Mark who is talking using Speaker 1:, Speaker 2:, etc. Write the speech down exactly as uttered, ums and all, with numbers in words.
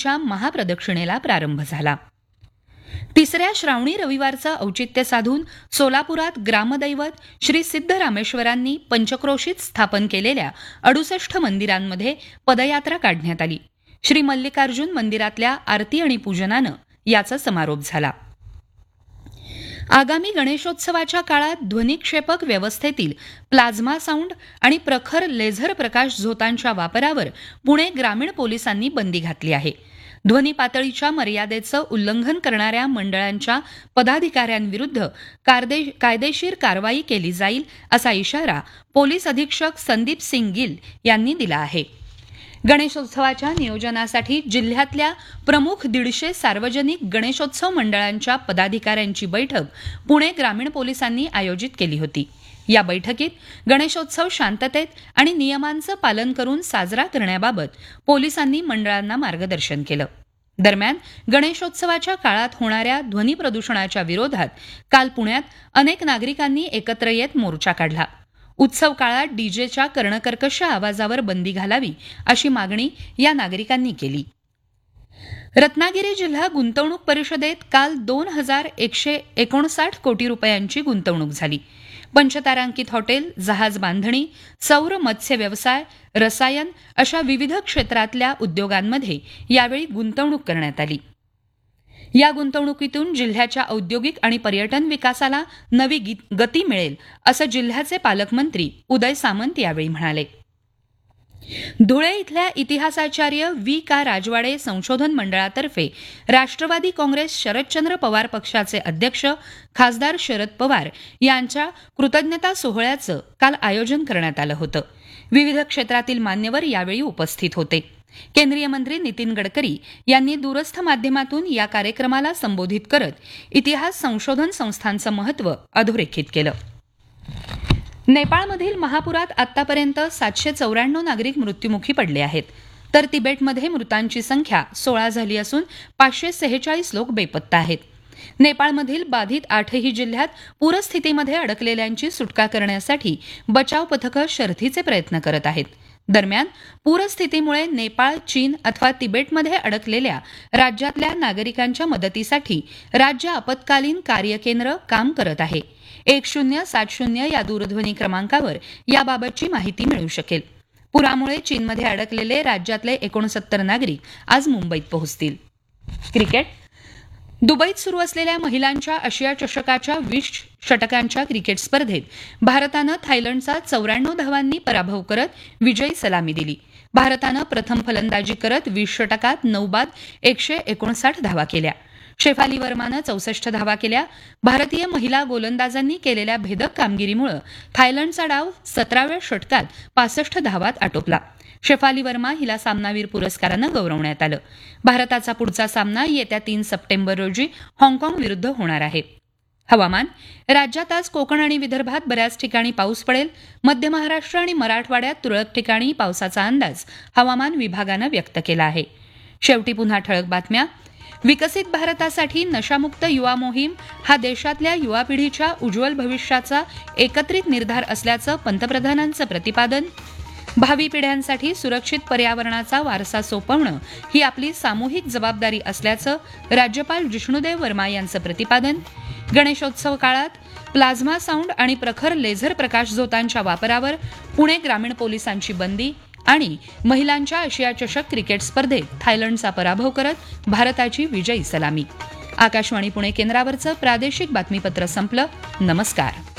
Speaker 1: श्रावणीच्या महाप्रदक्षिणेला प्रारंभ झाला. तिसऱ्या श्रावणी रविवारचं औचित्य साधून सोलापुरात ग्रामदैवत श्री सिद्धरामेश्वरांनी पंचक्रोशीत स्थापन केलेल्या अडुसष्ट मंदिरांमध्ये पदयात्रा काढण्यात आली. श्री मल्लिकार्जुन मंदिरातल्या आरती आणि पूजनानं याचा समारोप झाला. आगामी गणेशोत्सवाच्या काळात ध्वनिक्षेपक व्यवस्थेतील प्लाझ्मा साऊंड आणि प्रखर लेझर प्रकाश झोतांच्या वापरावर पुणे ग्रामीण पोलिसांनी बंदी घातली आहे. ध्वनी पातळीच्या मर्यादेचं उल्लंघन करणाऱ्या मंडळांच्या पदाधिकाऱ्यांविरुद्ध कायदेशीर कारवाई केली जाईल असा इशारा पोलीस अधीक्षक संदीप सिंग गिल यांनी दिला आहे. गणेशोत्सवाच्या नियोजनासाठी जिल्ह्यातल्या प्रमुख दीडशे सार्वजनिक गणेशोत्सव मंडळांच्या पदाधिकाऱ्यांची बैठक पुणे ग्रामीण पोलिसांनी आयोजित केली होती. या बैठकीत गणेशोत्सव शांततेत आणि नियमांचं पालन करून साजरा करण्याबाबत पोलिसांनी मंडळांना मार्गदर्शन केलं. दरम्यान गणेशोत्सवाच्या काळात होणाऱ्या ध्वनी प्रदूषणाच्या विरोधात काल पुण्यात अनेक नागरिकांनी एकत्र येत मोर्चा काढला. उत्सव काळात डीजेच्या कर्णकर्कश आवाजावर बंदी घालावी अशी मागणी या नागरिकांनी केली. रत्नागिरी जिल्हा गुंतवणूक परिषदेत काल दोन हजार एकशे एकोणसाठ कोटी रुपयांची गुंतवणूक झाली. पंचतारांकित हॉटेल, जहाज बांधणी, सौर मत्स्य व्यवसाय, रसायन अशा विविध क्षेत्रातल्या उद्योगांमध्ये यावेळी गुंतवणूक करण्यात आली. या गुंतवणुकीतून जिल्ह्याच्या औद्योगिक आणि पर्यटन विकासाला नवी गती मिळेल असं जिल्ह्याचे पालकमंत्री उदय सामंत यावेळी म्हणाले. धुळे इथल्या इतिहासाचार्य व्ही का राजवाडे संशोधन मंडळातर्फे राष्ट्रवादी काँग्रेस शरदचंद्र पवार पक्षाचे अध्यक्ष खासदार शरद पवार यांच्या कृतज्ञता सोहळ्याचं काल आयोजन करण्यात आलं होतं. विविध क्षेत्रातील मान्यवर यावेळी उपस्थित होते. केंद्रीय मंत्री नितीन गडकरी यांनी दूरस्थ माध्यमातून या कार्यक्रमाला संबोधित करत इतिहास संशोधन संस्थांचं महत्त्व अधोरेखित केलं. नेपाळमधील महापुरात आतापर्यंत सातशे चौऱ्याण्णव नागरिक मृत्युमुखी पडले आहेत, तर तिबेटमध्ये मृतांची संख्या सोळा झाली असून पाचशे सेहेचाळीस लोक बेपत्ता आहेत. नेपाळमधील बाधित आठही जिल्ह्यात पूरस्थितीमध्ये अडकलेल्यांची सुटका करण्यासाठी बचाव पथकं शर्थीचे प्रयत्न करत आहेत. दरम्यान पूरस्थितीमुळे नेपाळ, चीन अथवा तिबेटमध्ये अडकलेल्या राज्यातल्या नागरिकांच्या मदतीसाठी राज्य आपत्कालीन कार्य केंद्र काम करत आहे. एक शून्य सात शून्य या दूरध्वनी क्रमांकावर याबाबतची माहिती मिळू शकेल. पुरामुळे चीनमध्ये अडकलेले राज्यातले एकोणसत्तर नागरिक आज मुंबईत पोहोचतील. क्रिकेट. दुबईत सुरू असलेल्या महिलांच्या आशिया चषकाच्या वीस षटकांच्या क्रिकेट स्पर्धेत भारतानं थायलंडचा चौऱ्याण्णव धावांनी पराभव करत विजयी सलामी दिली. भारतानं प्रथम फलंदाजी करत वीस षटकात नऊ बाद एकशे एकोणसाठ धावा केल्या. शेफाली वर्मानं चौसष्ट धावा केल्या. भारतीय महिला गोलंदाजांनी केलेल्या भेदक कामगिरीमुळे थायलंडचा डाव सतराव्या षटकात पासष्ट धावात आटोपला. शेफाली वर्मा हिला सामनावीर पुरस्कारानं गौरवण्यात आलं. भारताचा पुढचा सामना येत्या तीन सप्टेंबर रोजी हाँगकाँग विरुद्ध होणार आहे. हवामान. राज्यात आज कोकण आणि विदर्भात बऱ्याच ठिकाणी पाऊस पडेल. मध्य महाराष्ट्र आणि मराठवाड्यात तुरळक ठिकाणी पावसाचा अंदाज हवामान विभागानं व्यक्त केला आहे. शेवटी पुन्हा ठळक बातम्या. विकसित भारतासाठी नशामुक्त युवा मोहीम हा देशातल्या युवा पिढीच्या उज्ज्वल भविष्याचा एकत्रित निर्धार असल्याचं पंतप्रधानांचं प्रतिपादन. भावी पिढ्यांसाठी सुरक्षित पर्यावरणाचा वारसा सोपवणं ही आपली सामूहिक जबाबदारी असल्याचं राज्यपाल जिष्णुदेव वर्मा यांचं प्रतिपादन. गणेशोत्सव काळात प्लाझ्मा साऊंड आणि प्रखर लेझर प्रकाशझोतांच्या वापरावर पुणे ग्रामीण पोलिसांची बंदी. आणि महिलांच्या आशिया चषक क्रिकेट स्पर्धेत थायलंडचा पराभव करत भारताची विजयी सलामी. आकाशवाणी पुणे केंद्रावरचं प्रादेशिक बातमीपत्र संपलं. नमस्कार.